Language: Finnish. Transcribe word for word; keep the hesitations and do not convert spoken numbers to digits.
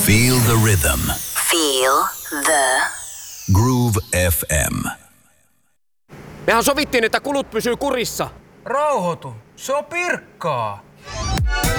Feel the rhythm. Feel the Groove F M. Mehän sovittiin, että kulut pysyy kurissa. Rauhoitu, se on pirkkaa.